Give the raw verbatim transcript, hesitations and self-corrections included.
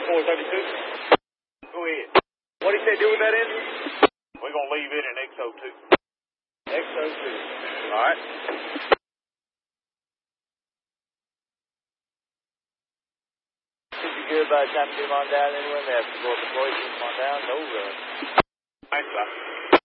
four thirty-two. Go ahead. What did he say do with that engine? We're going to leave it in X O two. X O two. All right. Should be good by the time you come on down anyway. They have to go up the voice and come on down. No run. Thanks, sir.